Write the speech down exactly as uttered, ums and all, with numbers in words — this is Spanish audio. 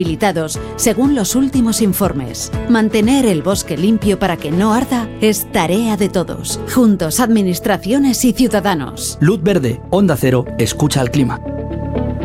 habilitados, según los últimos informes. Mantener el bosque limpio para que no arda es tarea de todos. Juntos, administraciones y ciudadanos. Luz verde, Onda Cero, escucha al clima.